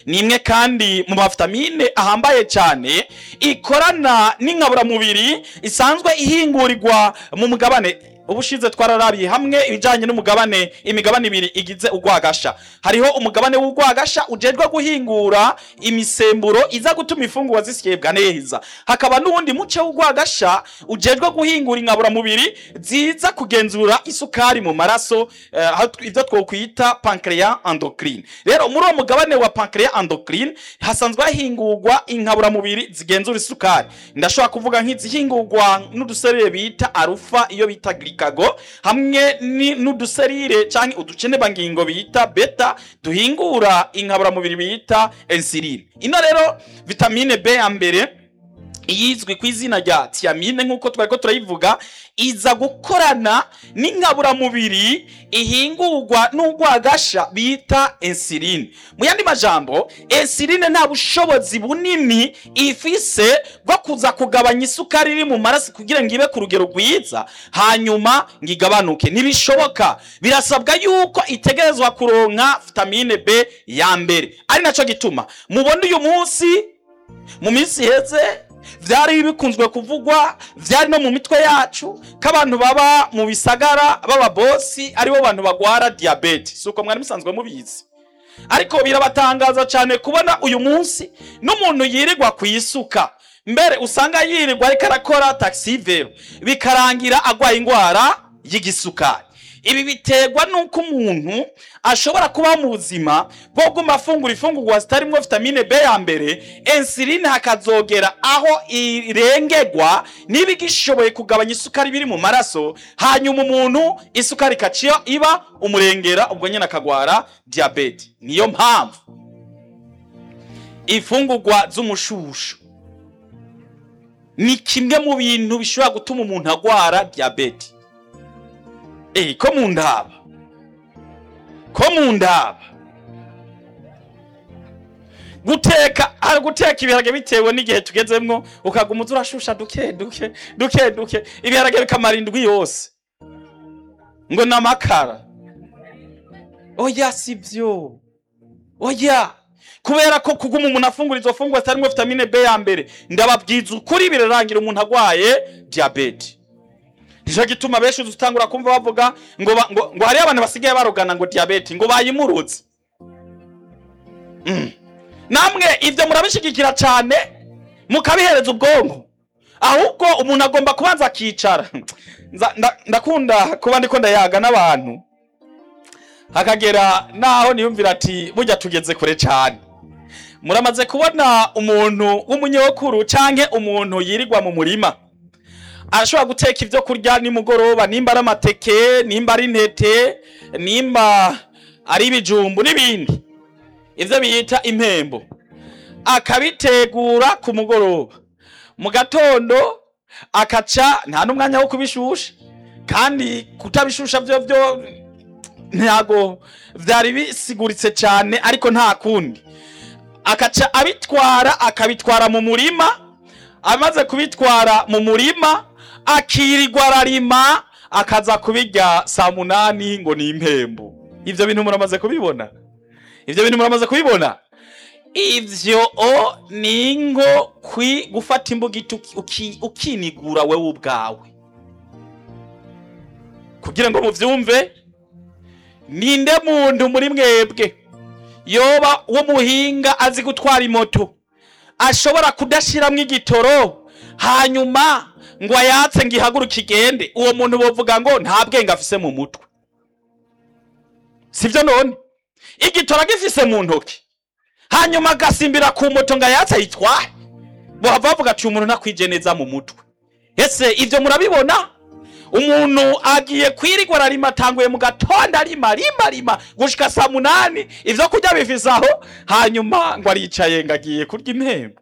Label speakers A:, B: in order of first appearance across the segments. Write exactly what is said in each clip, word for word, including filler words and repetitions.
A: nimwe kandi mu mavitamine ahambaye cyane ikorana n'inkaburamubiri isanzwe ihingurirwa mu mugabane. Ubushize twararabiye hamwe ibijanye n'umugabane imigabane ibiri igize urwagasha. Hariho umugabane w'urwagasha ujejwe guhingura imisemburo iza gutuma ifungurwa zisyebwa neza. Hakaba n'uwundi muce w'urwagasha ujejwe guhingura inkaburamubiri ziza kugenzura isukari mu maraso, uh, ivyo twokwita pancreas endocrine. Rero muri uwo mugabane wa pancreas endocrine hasanzwe hahingurwa inkaburamubiri zigenzura isukari. Ndashobora kuvuga nk'izihingurwa n'uduserire bita alpha iyo bita kago hamwe ni n'uduserire canke uducene bangingo bita beta duhingura inkaburamubiri bita insuline. Ino rero vitamine B ya mbere iyizwi ku izina rya thiamine nkuko twariko turayivuga iza gukorana n'inkaburamubiri ihingurwa n'urwagasha bita insuline. Mu yandi majambo insuline nta bushobozi bunini ifise bwo kuza kugabanya isukari iri mu maraso kugira ngo ibe ku rugero rwiza hanyuma ngigabanuke. Nibishoboka, birasabwa yuko itegerezwa kuronka vitamine B ya mbere. Ari naco gituma mubona uyu munsi mu minsi heze vyari bikunzwe kuvugwa, vyari no mu mitwe yacu k'abantu baba mu bisagara baba bosi ari bo bantu bagwara diabete. Suko mwari musanzwe mubizi, ariko birabatangaza cyane kubona uyu munsi n'umuntu yirirwa kwisuka, mbere usanga yirirwa ariko arakora taxi vero bikarangira agwaye ingwara y'igisukari. Ibi biterwa nuko umuntu ashobora kuba mu buzima bwo guma afungura ifungurwa zitarimwo vitamine B ya mbere, insuline hakazogera aho irengegwa nibigishoboye kugabanya isukari biri mu maraso, hanyuma umuntu isukari kaciya iba umurengera, ubwo nyene akagwara diabete. Niyo mpamvu ifungurwa z'umushusho ni kimwe mu bintu bishobora gutuma umuntu agwara diabete. Eh, ko mundaba ko mundaba guteka ari guteka ibiharage bitewe n'igihe tugezemwo ukaguma urashusha duke duke duke duke ibiharage bikamara indwi yose ngo namakara. Oya sivyo, oya, kubera ko kuguma umuntu afungura izo fungwa zitarimwo vitamine B ya mbere ndababwiza ukuri birarangira umuntu agwaye diabete. Nico gituma benshi dutangura kumva bavuga ngo ngo, ngo hari abantu basigaye barogana ngo diabete ngo bayimuruze. Mm. Namwe ivyo murabishigikira cyane mukabihereza ubwonko, ahubwo umuntu agomba kubanza akicara. Ndakunda kuba ndiko ndayaga n'abantu hakagera naho niyumvira ati burya tugeze kure cyane. Muramaze kubona umuntu w'umunyokuru canke umuntu yirirwa mu murima arashobora guteka ivyo kurya ni mugoroba, nimba ari amateke, nimba ari intete, nimba ari ibijumbu n'ibindi, ivyo biyita impembo, akabitegura ku mugoroba. Mu gatondo akaca nta n'umwanya wo kubishusha, kandi kutabishusha byo byo ntago vyari bisiguritse cyane, ariko nta kundi akaca abitwara akabitwara mu murima. Amaze kubitwara mu murima akirirwa ararima akaza kubirya saa munani ngo ni impembo. Ivyo bintu muramaze kubibona? Ivyo bintu muramaze kubibona? Ivyo o ningo kwi gufata imbugito uki, ukinigura wewe ubwawe kugira ngo muvyumve. Ninde muntu muri mwebwe yoba wo muhinga azi gutwara imoto ashobora kudashiramwe igitoro hanyuma ngo ayatse ngihaguruka igende? Uwo muntu bovuga ngo nta bwenge afise mu mutwe, sivyo? None igitoro gifise mu ntoki hanyuma gasimbira ku moto ngo ayatse ayitwaye, bo bavuga ati umuntu nakwije neza mu mutwe. Ese ivyo murabibona? Umuntu agiye kwirigwa ararima, tanguye mu gatondo arima rima rima gushika saa munani, ivyo kurya bifise aho, hanyuma ngo aricaye ngagiye kurya impembo.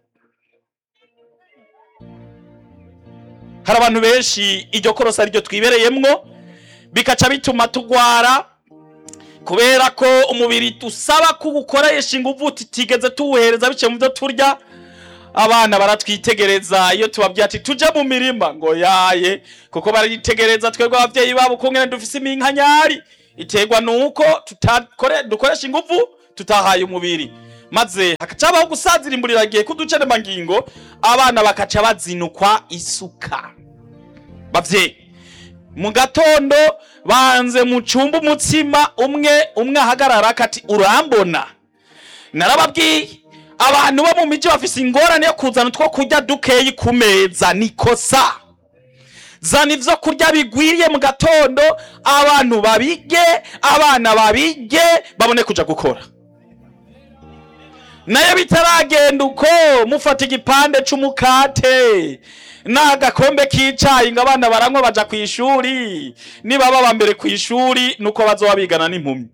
A: Hari abantu benshi iryo korosa ryo twibereyemwo bikaca bituma tugwara, kubera ko umubiri tusaba kugukoresha inguvu titigeze tuwuhereza bice mu byo turya. Abana baratwitegereza iyo tubabwiye ati tuje mu mirima ngo yaye, kuko baritegereza twebwe abavyeyi babo kungene dufise iminkanyari iterwa nuko tutakore dukoresha inguvu tutahaye umubiri. maze hakacabaho gusazira imburiragihe k'uduceremangingo, abana bakaca bazinukwa isuka. Bavyeyi, mu gatondo banze mu cumba umutsima, umwe umwe ahagarara kati urambona. Narababwiye abantu bo mu miji bafise ingorane yo kuzana two kurya dukeyi ku meza, nikosa. Zana ivyo kurya bigwiriye mu gatondo, abantu babige, abana babige, babone kuja gukora. Nayo bitaragenda uko, mufata igipande c'umukate n'agakombe k'icayi ngo abana baranywa baja kw'ishuri, niba baba mbere kw'ishuri nuko bazoba bigana n'impumyi.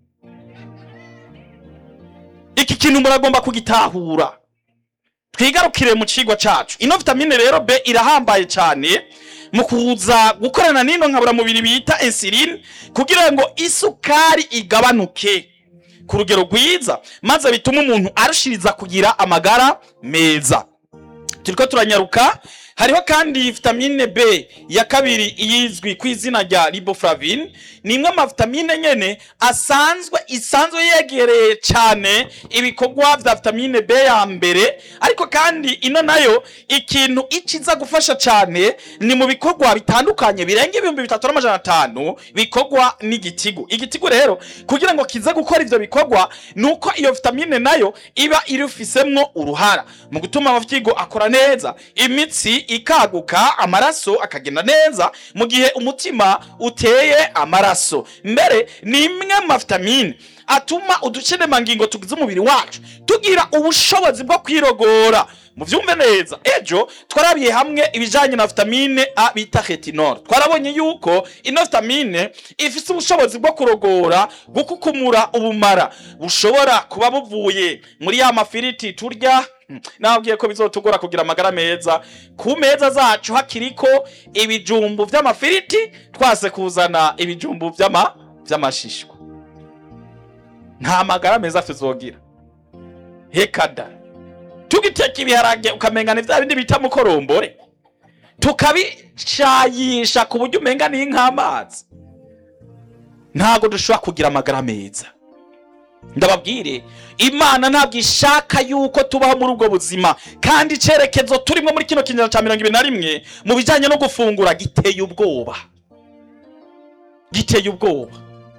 A: Iki kintu muragomba kugitahura. Twigarukire mu cigwa cacu. Ino vitamine rero B irahambaye cyane mu kuza gukorana n'ino nkabura mubiri bita insuline kugira ngo isukari igabanuke ku rugero rwiza, maze bituma umuntu arushiriza kugira amagara meza. Turiko turanyaruka. Hariho kandi vitamine B ya kabiri yizwi ku izina rya riboflavin. Ni imwe mu vitamine nyene asanzwe isanzwe yegereye cyane ibikorwa vya vitamine B ya mbere, ariko kandi ino nayo ikintu iciza gufasha cyane ni mu bikorwa bitandukanye birenga ibihumbi bitatu n'amajana atanu bikorwa n'igitigu. Igitigu rero kugira ngo kize gukora ivyo bikorwa nuko iyo vitamine nayo iba irifisemwo uruhara mu gutuma amafyigo akora neza, imitsi ikaguka, amaraso akagenda neza mu gihe umutima uteye amaraso. Mbere ni imwe mu vitamine atuma uduceremangingo tugize umubiri wacu tugira ubushobozi bwo kwirogora. Muvyumve neza, ejo twarabiye hamwe ibijanye na vitamine A bita retinol. Twarabonye yuko ino vitamine ifise ubushobozi bwo kurogora, gukukumura ubumara bushobora kuba buvuye muri ya mafiriti turya. Nabwiye ko bizotugora kugira amagara meza. Ku meza zacu hakiriko ibijumbu vy'amafiriti, twase kuzana ibijumbu vy'ama vy'amashishwa, nta magara meza tuzogira. Hekada tugiteka ibiharage ukamenga vya bindi bita mukorombore, tukabicayisha ku buryo umenga ni nk'amazi, ntago dushobora kugira amagara meza. Ndababwire, Imana ntabwo ishaka yuko tubaho muri ubwo buzima, kandi cerekezo turimo muri kino kinyana ca mirongo ibiri na rimwe mu bijanye no gufungura giteye ubwoba. Giteye ubwoba.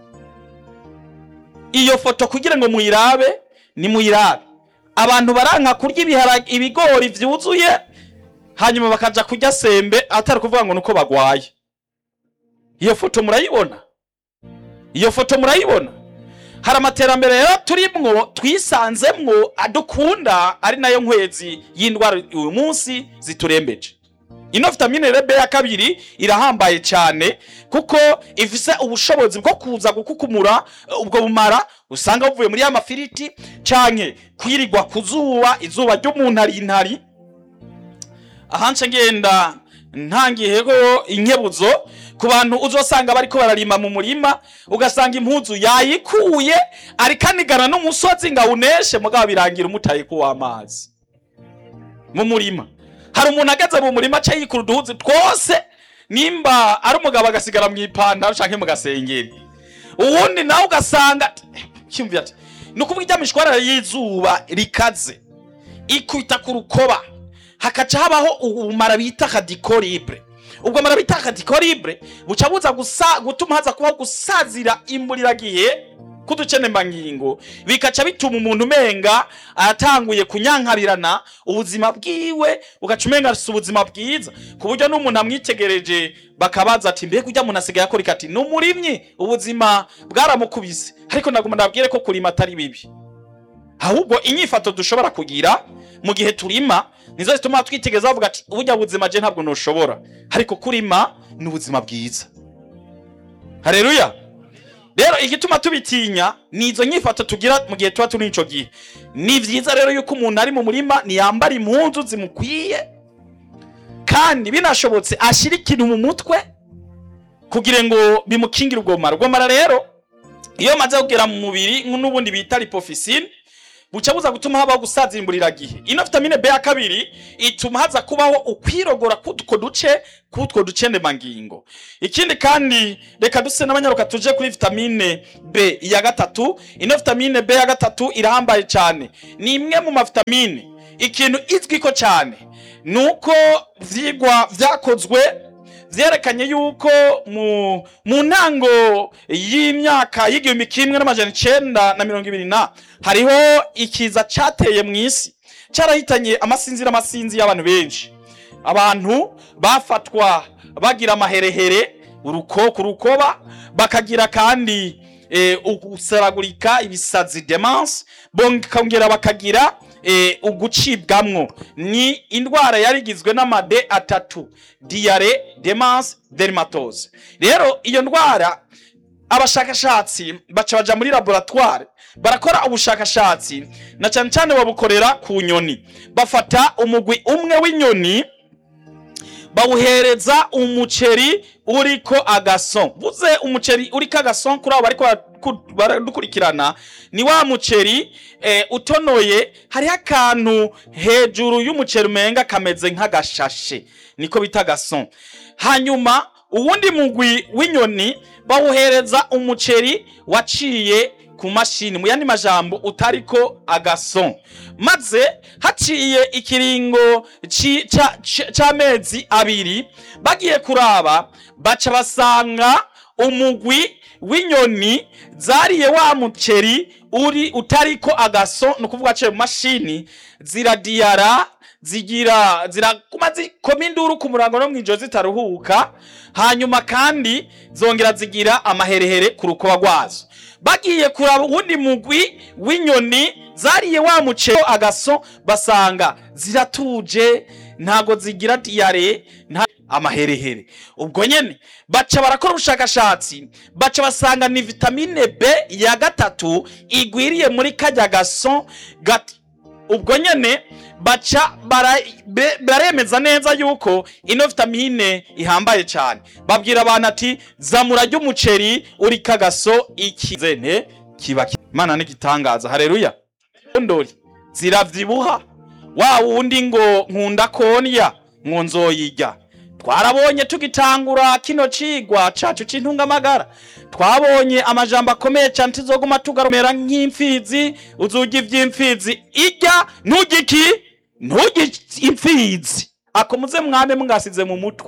A: Iyo foto kugira ngo muyirabe ni muyirabe. Abantu baranka kurya ibiharage ibigori vyuzuye, hanyuma bakaja kurya sembe atari kuvuga ngo nuko bagwaye. Iyo foto murayibona? Iyo foto murayibona? Hari amaterambere rero turimwo twisanzemwo adukunda, ari nayo nkwezi y'indwara uyu munsi ziturembeje. Ino vitamine B ya kabiri irahambaye cyane kuko ifise ubushobozi bwo kuza gukukumura ubwo bumara usanga buvuye muri ya mafiriti canke kwirigwa kuzuba, izuba ry'umuntu ari intari. Ahanje ngenda ntangihego inkebuzo ku bantu uzosanga bariko bararima mu murima, ugasanga impuzu yayikuye ari kanigana n'umusozi ngawuneshe, mugabo birangira umutaye ku w'amazi mu murima. Hari umuntu agaze mu murima cyo yikuru duhuze twose, nimba ari umugabo agasigara mu ipantaro canke mu gasengeri, uwundi nawe ugasanga cyumvira ati nuko bwijamishwara y'izuba rikaze ikwita ku rukoba, hakaca habaho ubumara bita kadikoribre. Ubwo mara bita kadikoribre buca buza gusa gutuma haza kuba gusazira imburiragihe kuduceremangingo, bikaca bituma umuntu menga atanguye kunyankarirana ubuzima bwiwe, ugacumenga ubuzima bwiza ku buryo n'umuntu amwitegereje bakabaza ati mbega ujya umuntu asigaye akora ikati n'umurimyi ubuzima bwaramukubise. Ariko naguma ndabwire ko kurima atari bibi, ahubwo inyifato dushobora kugira mu gihe turima nizo zituma twitegeza bavuga ati ubujya buzima je ntabwo noshobora, ariko kurima ni ubuzima bwiza. Haleluya. Rero igituma tubitinya ni izo nyifato tugira mu gihe tuba turi ico gihe. Ni vyiza rero yuko umuntu ari mu murima ni yambara impunzu zimukwiye, kandi binashobotse ashira ikintu mu mutwe kugira ngo bimukingire ubwo mara. Ubwo mara rero iyo maze kugera mu mubiri n'ubundi bita lipofuscine, buca buza gutuma habaho gusazimburira gihe. Ino vitamine B ya kabiri ituma haza kubaho ukwirogora kutwo duce kutwo ducende mangingo. Ikindi kandi reka duse n'abanyaruka tuje kuri vitamine B ya gatatu. Ino vitamine B ya gatatu irahambaye cyane, ni imwe mu mavitamine ikintu izwiko cyane nuko vyigwa vyakozwe vyerekanye yuko mu mu ntango y'imyaka y'igihumbi kimwe n'amajana icenda na mirongo ibiri na hariho ikiza cateye mu isi carahitanye amasinzira amasinzi y'abantu benshi. Abantu bafatwa bagira amaherehere, urukoko rukoba, bakagira kandi e, ugusaragurika, ibisazi, demence, bongera bakagira e, ugucibwamwo. Ni indwara yarigizwe n'amade atatu: diare, demence, dermatose. Rero iyo ndwara abashakashatsi baca baja muri laboratoire barakora ubushakashatsi, na cyane cyane babukorera ku nyoni. Bafata umugwi umwe w'inyoni bawuhereza umuceri uriko agason. Buze umuceri uriko agason kuri abo bariko baradukurikirana, ni wa muceri e, utonoye hari akantu hejuru y'umuceri umenga kameze nk'agashashe, niko bita gason. Hanyuma uwundi mugwi w'inyoni bawuhereza umuceri waciye ku mashini, mu yandi majambo utariko agason. Maze haciye ikiringo c'amezi abiri bagiye kuraba, baca basanga umugwi w'inyoni zariye wa muceri uri utariko agason, no kuvuga aciye mu mashini, ziradiyara, zigira zirakuma zikoma induru ku murango no mwijoro zitaruhuka. Hanyuma kandi zongera zigira amaherehere ku rukoba rwazo. Bagiye kuraba uwundi mugwi w'inyoni zariye wa muceri agason, basanga ziratuje, ntago zigira diare, nta amaherehere. Ubwo nyene baca barakora ubushakashatsi, baca basanga ni vitamine B ya gatatu igwiriye muri kajya gason gati. Ubwo nyene baca baremeza neza yuko ino vitamine ihambaye cyane. Babwira abantu ati zamura ry'umuceri uri kagaso ikizene kiba Imana n'igitangaza. Haleluya. Ndori ziravyibuha, wa wundi ngo nkunda konya ngo nzoyirya. Twarabonye tugitangura kino cigwa cacu c'intungamagara, twabonye amajambo akomeye cyane tuzoguma tugaromera nk'imfizi. Uzugi vy'imfizi irya ntugiki ntugi imfizi akomuze mwame mwasize mu mutwe,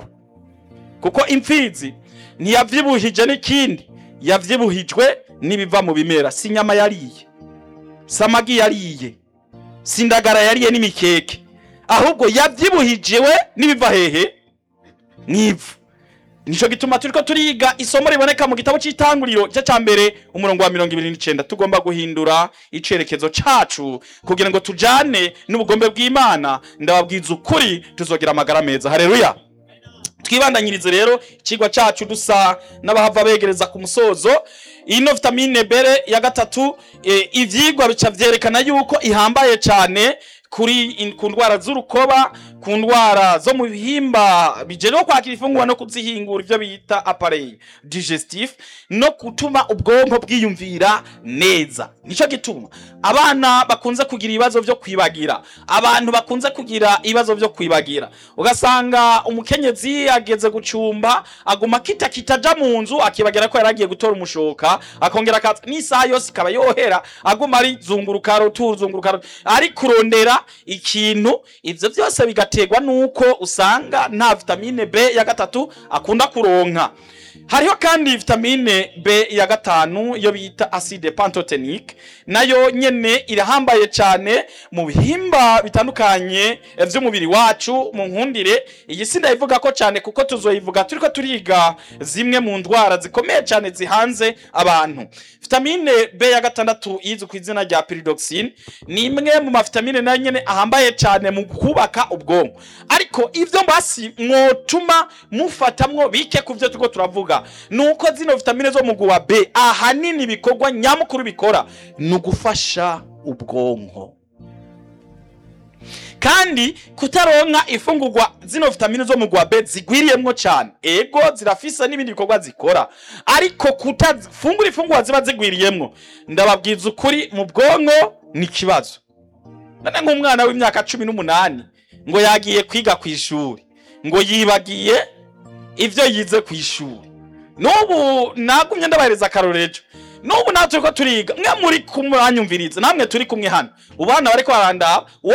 A: kuko imfizi ntiyavyibuhije n'ikindi, yavyibuhijwe nibiva mu bimera. Si nyama yariye, samagi yariye, sindagara yariye n'imikeke, ahubwo yavyibuhijiwe nibiva hehe? Nivu. Nico gituma turiko turiga isomo riboneka mu gitabo c'itanguriro cya cambere umurongo wa mirongo ibiri n'icenda. Tugomba guhindura icerekezo cacu kugira ngo tujane n'ubugombe bw'Imana. Ndababwiza ukuri tuzogira amagara meza. Haleluya. Twibandanyirize rero ikigwa cacu dusa n'abahava begereza ku musozo. Ino vitamine B ya gatatu e, ivyigwa bica vyerekana yuko ihambaye cyane kuri ku ndwara z'urukoba, ku ndwara zo mu bihimba bijereho kwakira ifunguro no kuzihingura, ivyo bita appareil digestif, no kutuma ubwonko bwiyumvira neza. Nico gituma abana bakunze kugira ibibazo byo kwibagira, abantu bakunze kugira ibibazo byo kwibagira. Ugasanga umukenyezi ageze gucumba aguma kita kitaja mu nzu akibagira ko yaragiye gutora umushoka, akongera akaza n'isaha yose ikaba yohera aguma ari zunguruka rotur zunguruka ari kurondera ikintu. Ivyo byose bigategwa nuko usanga nta vitamine B ya gatatu akunda kuronka. Hariho kandi vitamine B ya gatanu yo bita acide pantotenique, nayo nyene irahambaye cyane mu bihimba bitandukanye vy'umubiri wacu. Mu nkundire iyi sinda ivuga ko cyane kuko tuzoyivuga turiko turiga zimwe mu ndwara zikomeye cyane zihanze abantu. Vitamine B ya gatandatu izwi ku izina rya pyridoxine ni imwe mu mavitamine nayo nyene ahambaye cyane mu kubaka ubwonko. Ariko ivyo mbasi mwotuma mufatamwo bike kuvyo tuko turavuga nuko zino vitamine zo mu wa B ahanini bikorwa nyamukuru bikora nugufasha ubwonko. Kandi kutaronka ifungurwa zino vitamine zo mu wa B zigwiriyemwo cyane, ego zirafisa n'ibindi bikorwa zikora, ariko kutafungura ifungurwa ziba zigwiriyemwo, ndababwiza ukuri mu bwonko ni ikibazo. None nk'umwana w'imyaka cumi n'umunani ngo yagiye kwiga ku ishuri ngo yibagiye ivyo yize ku ishuri. N'ubu nagumye ndabahereza akarorejo. N'ubu natwe ko turiga mwe muri kumwanyumviriza namwe turi kumwe hano. Ubana bariko barandaba